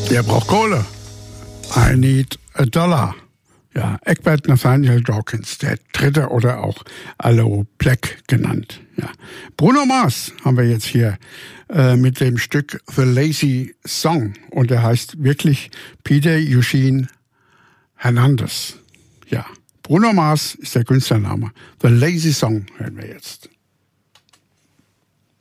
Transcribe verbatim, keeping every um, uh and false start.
Wer braucht Kohle? I need a dollar. Ja, Egbert Nathaniel Dawkins, der Dritte oder auch Aloe Black genannt. Ja. Bruno Mars haben wir jetzt hier äh, mit dem Stück The Lazy Song und der heißt wirklich Peter Eugene Hernandez. Ja, Bruno Mars ist der Künstlername. The Lazy Song hören wir jetzt.